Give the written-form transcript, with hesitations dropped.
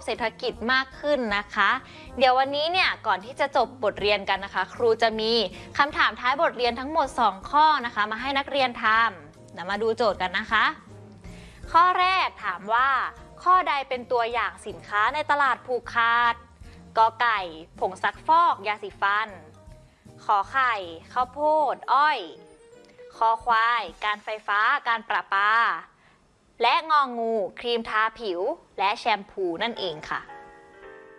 เศรษฐกิจมากขึ้นนะคะเดี๋ยววันนี้เนี่ยก่อนที่จะจบบทเรียนกันนะคะครูจะมีคำถามท้ายบทเรียนทั้งหมด2ข้อนะคะมาให้นักเรียนทำเดี๋ยวมาดูโจทย์กันนะคะข้อแรกถามว่าข้อใดเป็นตัวอย่างสินค้าในตลาดผูกขาดกอไก่ผงซักฟอกยาสีฟันขอไข่ข้าวโพดอ้อยคอควายการไฟฟ้าการประปาและงองูครีมทาผิวและแชมพูนั่นเองค่ะ